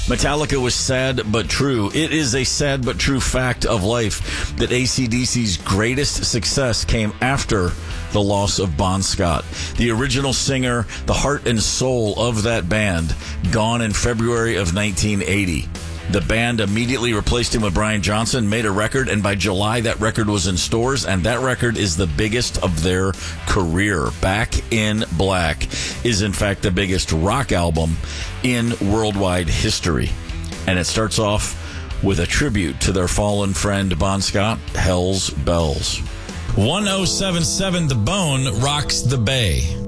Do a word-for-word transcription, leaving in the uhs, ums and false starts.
Metallica was sad but true. It is a sad but true fact of life that A C D C's greatest success came after the loss of Bon Scott, the original singer, the heart and soul of that band, gone in February of nineteen eighty. The band immediately replaced him with Brian Johnson, made a record, and by July that record was in stores, and that record is the biggest of their career. Back in Black is, in fact, the biggest rock album in worldwide history. And it starts off with a tribute to their fallen friend Bon Scott, Hell's Bells. one oh seven point seven The Bone rocks the Bay.